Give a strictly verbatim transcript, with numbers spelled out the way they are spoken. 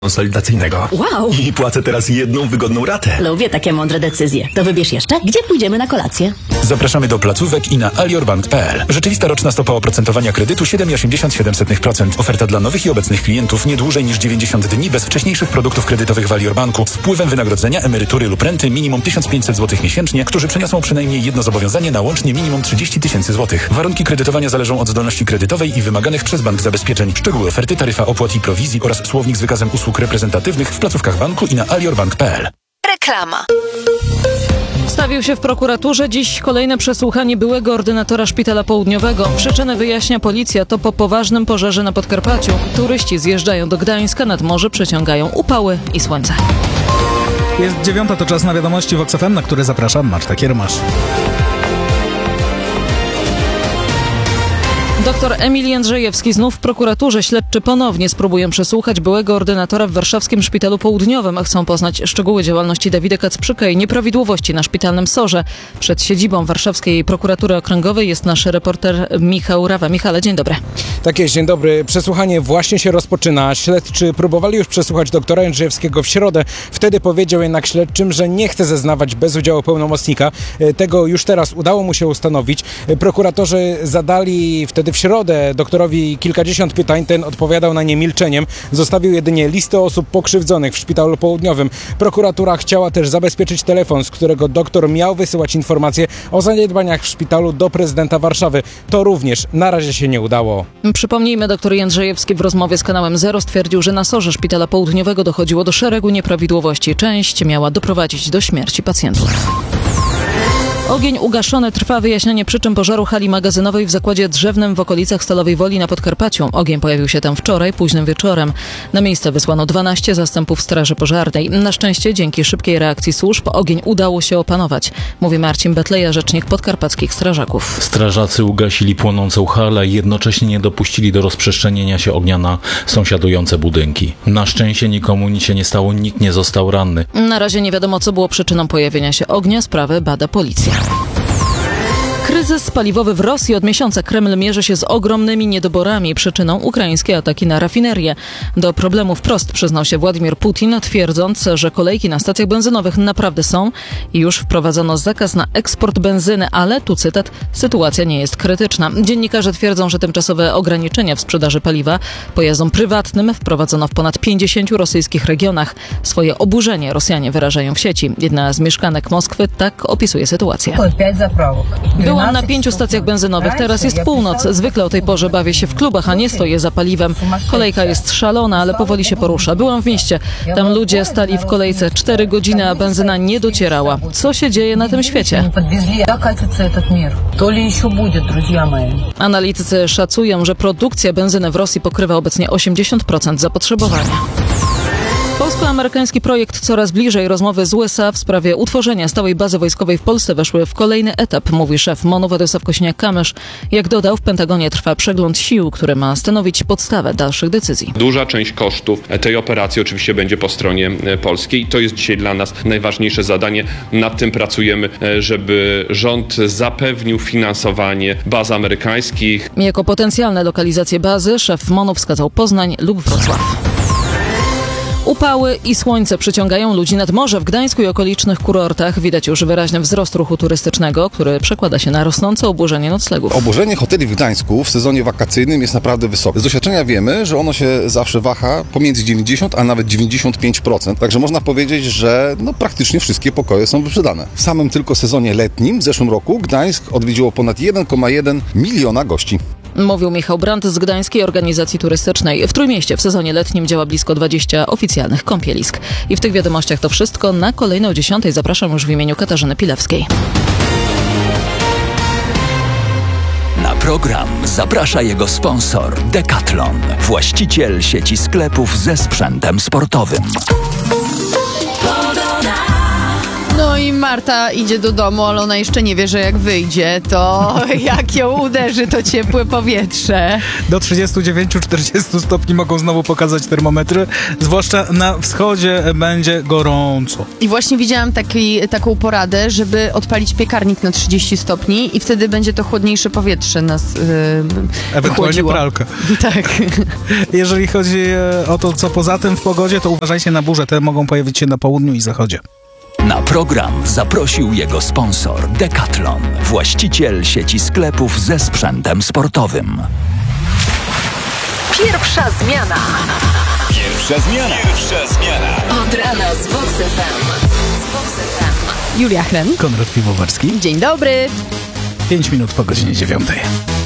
konsolidacyjnego. Wow! I płacę teraz jedną wygodną ratę. Lubię takie mądre decyzje. To wybierz jeszcze, gdzie pójdziemy na kolację. Zapraszamy do placówek i na aliorbank kropka p l. Rzeczywista roczna stopa oprocentowania kredytu siedem przecinek osiemdziesiąt siedem procent. Oferta dla nowych i obecnych klientów nie dłużej niż dziewięćdziesiąt dni bez wcześniejszych produktów kredytowych w Aliorbanku z wpływem wynagrodzenia, emerytury lub renty minimum tysiąc pięćset złotych miesięcznie, którzy przeniosą przynajmniej jedno zobowiązanie na łącznie minimum trzydzieści tysięcy złotych. Warunki kredytowania zależą od zdolności kredytowej i wymaganych przez bank zabezpieczeń. Szczegóły oferty, taryfa opłat i prowizji oraz słownik z wykazem usług reprezentatywnych w placówkach banku i na aliorbank kropka p l. Reklama. Stawił się w prokuraturze dziś kolejne przesłuchanie byłego ordynatora Szpitala Południowego. Przyczynę wyjaśnia policja. To po poważnym pożarze na Podkarpaciu. Turyści zjeżdżają do Gdańska, nad morze przeciągają upały i słońce. Jest dziewiąta, to czas na wiadomości Vox F M, na które zapraszam Marta Kiermasz. Doktor Emil Jędrzejewski znów w prokuraturze. Śledczy ponownie spróbują przesłuchać byłego ordynatora w warszawskim Szpitalu Południowym. Chcą poznać szczegóły działalności Dawida Kacprzyka i nieprawidłowości na szpitalnym sorze. Przed siedzibą Warszawskiej Prokuratury Okręgowej jest nasz reporter Michał Rawa. Michale, dzień dobry. Tak jest, dzień dobry. Przesłuchanie właśnie się rozpoczyna. Śledczy próbowali już przesłuchać doktora Jędrzejewskiego w środę. Wtedy powiedział jednak śledczym, że nie chce zeznawać bez udziału pełnomocnika. Tego już teraz udało mu się ustanowić. Prokuratorzy zadali wtedy w środę doktorowi kilkadziesiąt pytań, ten odpowiadał na nie milczeniem. Zostawił jedynie listę osób pokrzywdzonych w Szpitalu Południowym. Prokuratura chciała też zabezpieczyć telefon, z którego doktor miał wysyłać informacje o zaniedbaniach w szpitalu do prezydenta Warszawy. To również na razie się nie udało. Przypomnijmy, doktor Jędrzejewski w rozmowie z kanałem Zero stwierdził, że na sorze Szpitala Południowego dochodziło do szeregu nieprawidłowości. Część miała doprowadzić do śmierci pacjentów. Ogień ugaszony, trwa wyjaśnienie przyczyn pożaru hali magazynowej w zakładzie drzewnym w okolicach Stalowej Woli na Podkarpaciu. Ogień pojawił się tam wczoraj, późnym wieczorem. Na miejsce wysłano dwanaście zastępów straży pożarnej. Na szczęście dzięki szybkiej reakcji służb ogień udało się opanować, mówi Marcin Betleja, rzecznik podkarpackich strażaków. Strażacy ugasili płonącą halę i jednocześnie nie dopuścili do rozprzestrzenienia się ognia na sąsiadujące budynki. Na szczęście nikomu nic się nie stało, nikt nie został ranny. Na razie nie wiadomo, co było przyczyną pojawienia się ognia. Sprawę bada policja. Kryzys paliwowy w Rosji. Od miesiąca Kreml mierzy się z ogromnymi niedoborami. Przyczyną ukraińskie ataki na rafinerię. Do problemu wprost przyznał się Władimir Putin, twierdząc, że kolejki na stacjach benzynowych naprawdę są i już wprowadzono zakaz na eksport benzyny, ale, tu cytat, sytuacja nie jest krytyczna. Dziennikarze twierdzą, że tymczasowe ograniczenia w sprzedaży paliwa pojazdom prywatnym wprowadzono w ponad pięćdziesięciu rosyjskich regionach. Swoje oburzenie Rosjanie wyrażają w sieci. Jedna z mieszkanek Moskwy tak opisuje sytuację. Byłam na pięciu stacjach benzynowych, teraz jest północ. Zwykle o tej porze bawię się w klubach, a nie stoję za paliwem. Kolejka jest szalona, ale powoli się porusza. Byłam w mieście. Tam ludzie stali w kolejce cztery godziny, a benzyna nie docierała. Co się dzieje na tym świecie? Analitycy szacują, że produkcja benzyny w Rosji pokrywa obecnie osiemdziesiąt procent zapotrzebowania. Polsko-amerykański projekt coraz bliżej. Rozmowy z U S A w sprawie utworzenia stałej bazy wojskowej w Polsce weszły w kolejny etap, mówi szef MONU Władysław Kosiniak-Kamysz. Jak dodał, w Pentagonie trwa przegląd sił, który ma stanowić podstawę dalszych decyzji. Duża część kosztów tej operacji oczywiście będzie po stronie polskiej. To jest dzisiaj dla nas najważniejsze zadanie. Nad tym pracujemy, żeby rząd zapewnił finansowanie baz amerykańskich. Jako potencjalne lokalizacje bazy szef MONU wskazał Poznań lub Wrocław. Upały i słońce przyciągają ludzi nad morze. W Gdańsku i okolicznych kurortach widać już wyraźny wzrost ruchu turystycznego, który przekłada się na rosnące oburzenie noclegów. Oburzenie hoteli w Gdańsku w sezonie wakacyjnym jest naprawdę wysokie. Z doświadczenia wiemy, że ono się zawsze waha pomiędzy dziewięćdziesiąt a nawet dziewięćdziesiąt pięć procent. Także można powiedzieć, że no, praktycznie wszystkie pokoje są wyprzedane. W samym tylko sezonie letnim w zeszłym roku Gdańsk odwiedziło ponad jeden przecinek jeden miliona gości. Mówił Michał Brandt z Gdańskiej Organizacji Turystycznej. W Trójmieście w sezonie letnim działa blisko dwadzieścia oficjalnych kąpielisk. I w tych wiadomościach to wszystko. Na kolejne o dziesiątej zapraszam już w imieniu Katarzyny Pilewskiej. Na program zaprasza jego sponsor Decathlon, właściciel sieci sklepów ze sprzętem sportowym. No i i Marta idzie do domu, ale ona jeszcze nie wie, że jak wyjdzie, to jak ją uderzy to ciepłe powietrze. Do trzydzieści dziewięć czterdzieści stopni mogą znowu pokazać termometry, zwłaszcza na wschodzie będzie gorąco. I właśnie widziałam taki, taką poradę, żeby odpalić piekarnik na trzydzieści stopni i wtedy będzie to chłodniejsze powietrze nas yy, Ewentualnie chłodziło. pralkę. Tak. Jeżeli chodzi e, o to, co poza tym w pogodzie, to uważajcie na burze. Te mogą pojawić się na południu i zachodzie. Na program zaprosił jego sponsor Decathlon, właściciel sieci sklepów ze sprzętem sportowym. Pierwsza zmiana. Pierwsza zmiana. Pierwsza zmiana. Od rana z Vox F M. Z Vox F M. Julia Chren. Konrad Piwowarski. Dzień dobry. pięć minut po godzinie dziewiątej.